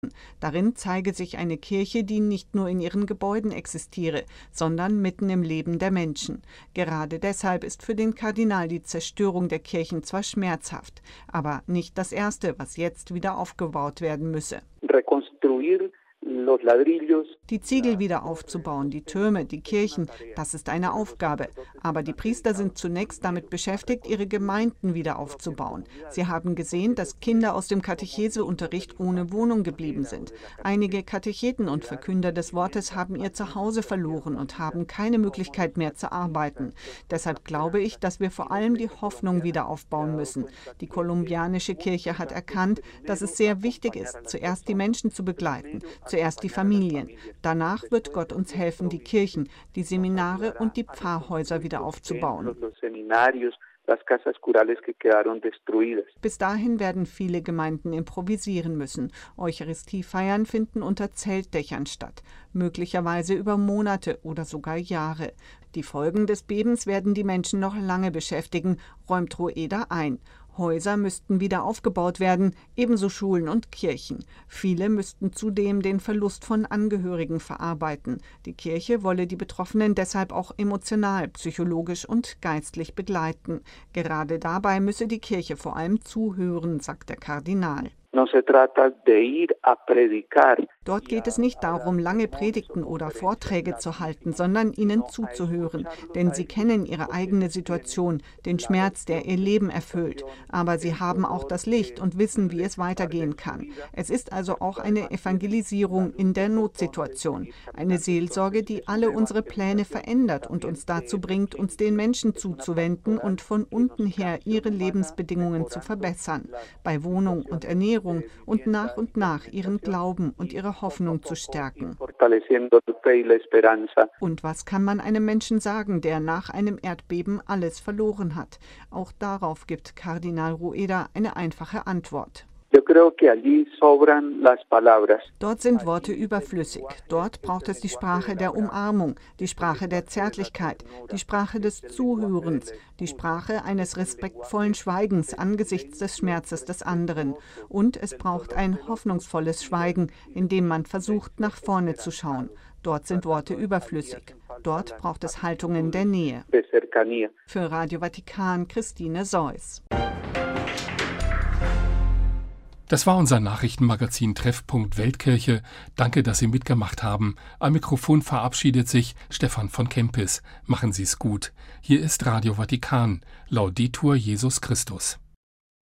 Darin zeige sich eine Kirche, die nicht nur in ihren Gebäuden existiere, sondern mitten im Leben der Menschen. Gerade deshalb ist für den Kardinal die Zerstörung der Kirchen zwar schmerzhaft, aber nicht das Erste, was jetzt wieder aufgebaut werden müsse. Die Ziegel wieder aufzubauen, die Türme, die Kirchen, das ist eine Aufgabe. Aber die Priester sind zunächst damit beschäftigt, ihre Gemeinden wieder aufzubauen. Sie haben gesehen, dass Kinder aus dem Katecheseunterricht ohne Wohnung geblieben sind. Einige Katecheten und Verkünder des Wortes haben ihr Zuhause verloren und haben keine Möglichkeit mehr zu arbeiten. Deshalb glaube ich, dass wir vor allem die Hoffnung wieder aufbauen müssen. Die kolumbianische Kirche hat erkannt, dass es sehr wichtig ist, zuerst die Menschen zu begleiten, zuerst die Familien. Danach wird Gott uns helfen, die Kirchen, die Seminare und die Pfarrhäuser wieder aufzubauen. Bis dahin werden viele Gemeinden improvisieren müssen. Eucharistiefeiern finden unter Zeltdächern statt, möglicherweise über Monate oder sogar Jahre. Die Folgen des Bebens werden die Menschen noch lange beschäftigen, räumt Rueda ein. Häuser müssten wieder aufgebaut werden, ebenso Schulen und Kirchen. Viele müssten zudem den Verlust von Angehörigen verarbeiten. Die Kirche wolle die Betroffenen deshalb auch emotional, psychologisch und geistlich begleiten. Gerade dabei müsse die Kirche vor allem zuhören, sagt der Kardinal. Dort geht es nicht darum, lange Predigten oder Vorträge zu halten, sondern ihnen zuzuhören. Denn sie kennen ihre eigene Situation, den Schmerz, der ihr Leben erfüllt. Aber sie haben auch das Licht und wissen, wie es weitergehen kann. Es ist also auch eine Evangelisierung in der Notsituation. Eine Seelsorge, die alle unsere Pläne verändert und uns dazu bringt, uns den Menschen zuzuwenden und von unten her ihre Lebensbedingungen zu verbessern. Bei Wohnung und Ernährung und nach ihren Glauben und ihre Hoffnung zu stärken. Und was kann man einem Menschen sagen, der nach einem Erdbeben alles verloren hat? Auch darauf gibt Kardinal Rueda eine einfache Antwort. Dort sind Worte überflüssig. Dort braucht es die Sprache der Umarmung, die Sprache der Zärtlichkeit, die Sprache des Zuhörens, die Sprache eines respektvollen Schweigens angesichts des Schmerzes des anderen. Und es braucht ein hoffnungsvolles Schweigen, in dem man versucht, nach vorne zu schauen. Dort sind Worte überflüssig. Dort braucht es Haltungen der Nähe. Für Radio Vatikan, Christine Seuss. Das war unser Nachrichtenmagazin Treffpunkt Weltkirche. Danke, dass Sie mitgemacht haben. Am Mikrofon verabschiedet sich Stefan von Kempis. Machen Sie es gut. Hier ist Radio Vatikan. Laudetur Jesus Christus.